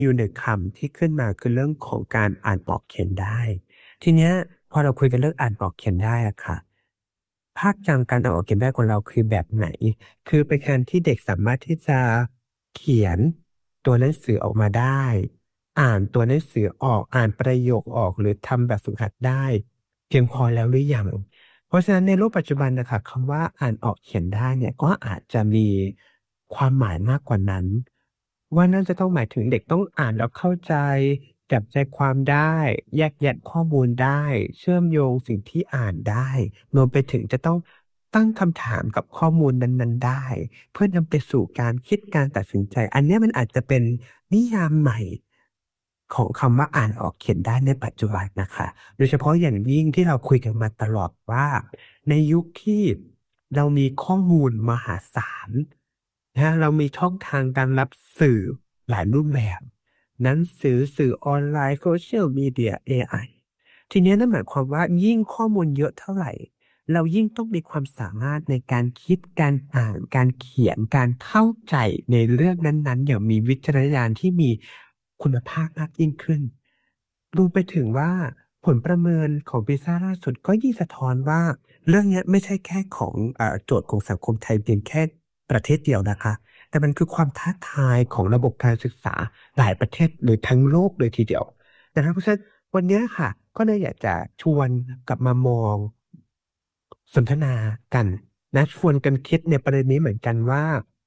อยู่1คำที่ขึ้นมาคือเรื่องของการอ่านออกเขียนได้ทีเนี้ยพอเราคุยกันเรื่องอ่านออกเขียนได้อะค่ะภาคจำการอ่านออกเขียนได้ของเราคือแบบไหนคือเป็นการที่เด็กสามารถที่จะเขียนตัวหนังสือออกมาได้อ่านตัวหนังสือออกอ่านประโยคออกหรือทำแบบฝึกหัดได้เพียงพอแล้วหรือยังเพราะฉะนั้นในโลกปัจจุบันนะคะคำว่าอ่านออกเขียนได้เนี่ยก็อาจจะมีความหมายมากกว่านั้น ว่านั่นจะต้องหมายถึงเด็กต้องอ่านแล้วเข้าใจจับใจความได้แยกแยะข้อมูลได้เชื่อมโยงสิ่งที่อ่านได้รวมไปถึงจะต้องตั้งคำถามกับข้อมูลนั้นๆได้เพื่อนำไปสู่การคิดการตัดสินใจอันเนี้ยมันอาจจะเป็นนิยามใหม่ของคำว่าอ่านออกเขียนได้ในปัจจุบันนะคะโดยเฉพาะอย่างยิ่งที่เราคุยกันมาตลอดว่าในยุคที่เรามีข้อมูลมหาศาล เรามีช่องทางการรับสื่อหลายรูปแบบหนังสือสื่อออนไลน์โซเชียลมีเดีย AI ทีนี้นั่นหมายความว่ายิ่งข้อมูลเยอะเท่าไหร่เรายิ่งต้องมีความสามารถในการคิดการอ่านการเขียนการเข้าใจในเรื่องนั้นๆอย่างมีวิจารณญาณที่มีคุณภาพมากยิ่งขึ้นรวมไปถึงว่าผลประเมินของปีซ่าล่าสุดก็ยิ่งสะท้อนว่าเรื่องนี้ไม่ใช่แค่ของโจทย์ของสังคมไทยเพียงแค่ประเทศเดียวนะคะแต่มันคือความท้าทายของระบบการศึกษาหลายประเทศหรือทั้งโลกเลยทีเดียวนะครับเพราะฉะนั้นวันนี้ค่ะก็เลยอยากจะชวนกลับมามองสนทนากันนะชวนกันคิดในประเด็นนี้เหมือนกันว่า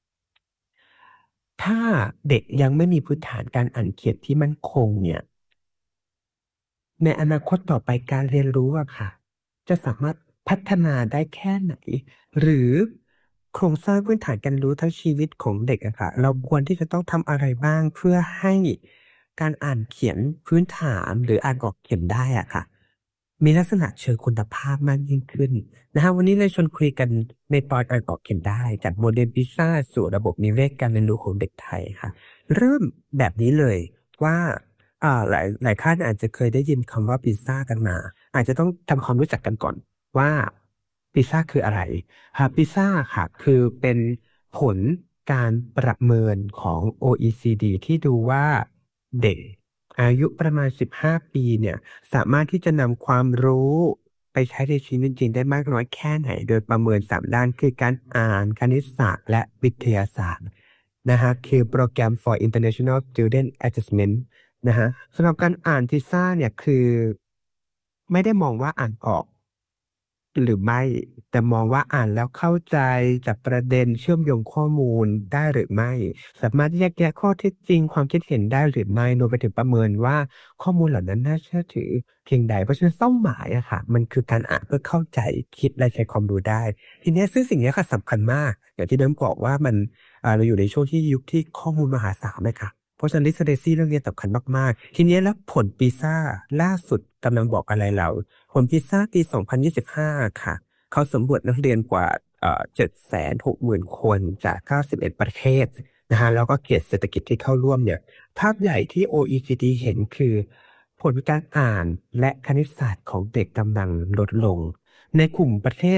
ถ้าเด็กยังไม่มีพื้นฐานการอ่านเขียนที่มั่นคงเนี่ย ในอนาคตต่อไปการเรียนรู้อะค่ะจะสามารถพัฒนาได้แค่ไหนหรือโครงสร้างพื้นฐานการรู้ทั้งชีวิตของเด็กอะค่ะเราควรที่จะต้องทำอะไรบ้างเพื่อให้การอ่านเขียนพื้นฐานหรืออ่านออกเขียนได้อะค่ะมีลักษณะเชิงคุณภาพมากยิ่งขึ้นนะฮะวันนี้เลยชวนคุยกันในตอนอ่านออกเขียนได้จากโมเดลพิซ่าสู่ระบบนิเวศการเรียนรู้ของเด็กไทยค่ะเริ่มแบบนี้เลยว่า หลายท่านอาจจะเคยได้ยินคำว่าพิซซ่ากันมาอาจจะต้องทำความรู้จักกันก่อนว่าพิซซ่าคืออะไรพิซซ่าค่ะคือเป็นผลการประเมินของ OECD ที่ดูว่าเด็กอายุประมาณ15ปีเนี่ยสามารถที่จะนำความรู้ไปใช้ในชีวิตจริงได้มากน้อยแค่ไหนโดยประเมิน3ด้านคือการอ่านคณิตศาสตร์และวิทยาศาสตร์นะฮะคือโปรแกรม for International Student Assessment นะฮะสำหรับการอ่านพิซซ่าเนี่ยคือไม่ได้มองว่าอ่านออกหรือไม่แต่มองว่าอ่านแล้วเข้าใจจับประเด็นเชื่อมโยงข้อมูลได้หรือไม่สามารถแยกแยะข้อเท็จจริงความคิดเห็นได้หรือไม่รวมไปถึงประเมินว่าข้อมูลเหล่านั้นน่าเชื่อถือเพียงใดเพราะฉะนั้นเป้าหมายอะค่ะมันคือการอ่านเพื่อเข้าใจคิดและใช้ความรู้ได้ทีนี้ซึ่งสิ่งนี้ค่ะสำคัญมากอย่างที่เดิมบอกว่ามันเราอยู่ในช่วงที่ยุคที่ข้อมูลมหาศาลนะคะ เพราะฉะนั้น literacy เรื่องนี้สำคัญมากๆทีนี้แล้วผลปีซ่าล่าสุดกำลังบอกอะไรเราผลปีซ่าปี 2025 ค่ะเขาสำรวจนักเรียนกว่า760,000 คนจาก91ประเทศนะฮะแล้วก็เขตเศรษฐกิจที่เข้าร่วมเนี่ยภาพใหญ่ที่ OECD เห็นคือผลการอ่านและคณิตศาสตร์ของเด็กกำลังลดลงในกลุ่มประเทศ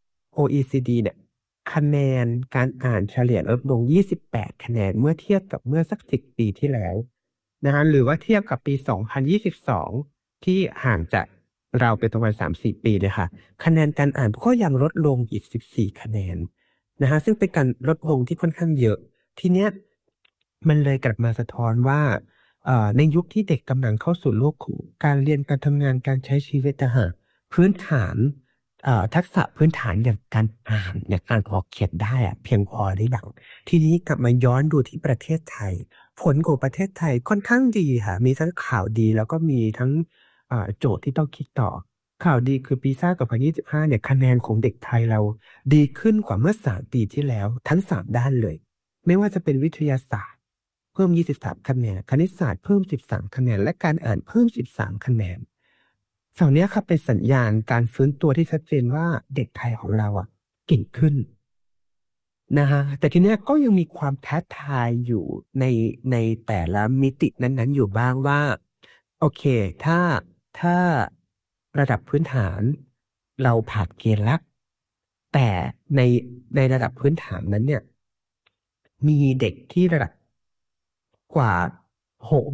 OECD เนี่ย คะแนนการอ่านเฉลี่ยลดลง 28 คะแนนเมื่อเทียบกับเมื่อสัก10 ปีที่แล้วนะฮะหรือว่าเทียบกับปี 2022 ที่ห่างจากเราไปประมาณ 3-4 ปีเลยค่ะคะแนนการอ่านก็ยังลดลงอีก 14 คะแนนนะฮะซึ่งเป็นการลดลงที่ค่อนข้างเยอะทีเนี้ยมันเลยกลับมาสะท้อนว่าในยุคที่เด็กกำลังเข้าสู่โลกของการเรียนการทำงานการใช้ชีวิตนะฮะพื้นฐานทักษะพื้นฐานอย่างการอ่านอย่างอ่านออกเขียนได้อะเพียงพอหรือยังทีนี้กลับมาย้อนดูที่ประเทศไทยผลของประเทศไทยค่อนข้างดีค่ะมีทั้งข่าวดีแล้วก็มีทั้งโจทย์ที่ต้องคิดต่อข่าวดีคือปีซ่า2025เนี่ยคะแนนของเด็กไทยเราดีขึ้นกว่าเมื่อ3 ปีที่แล้วทั้ง3ด้านเลยไม่ว่าจะเป็นวิทยาศาสตร์เพิ่ม23คะแนนคณิตศาสตร์เพิ่ม13คะแนนและการอ่านเพิ่ม13คะแนน ฝั่งเนี้ยครับเป็นสัญญาณการฟื้นตัวที่ชัดเจนว่าเด็กไทยของเราเก่งขึ้นนะฮะแต่ทีเนี้ยก็ยังมีความท้าทายอยู่ในในแต่ละมิตินั้นๆอยู่บ้างว่าโอเคถ้าระดับพื้นฐานเราผ่านเกณฑ์แล้วแต่ในในระดับพื้นฐานนั้นเนี่ยมีเด็กที่ระดับกว่า 6